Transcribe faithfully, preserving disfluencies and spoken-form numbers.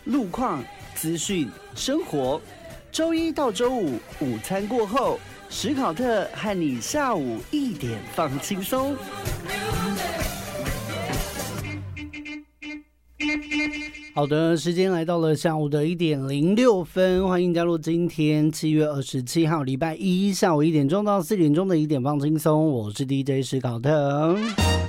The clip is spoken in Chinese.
路况、资讯、生活。周一到周五午餐过后，史考特和你下午一点放轻松。好的，时间来到了下午的一点零六分，欢迎加入今天七月二十七号礼拜一下午一点钟到四点钟的一点放轻松，我是 D J 史考特。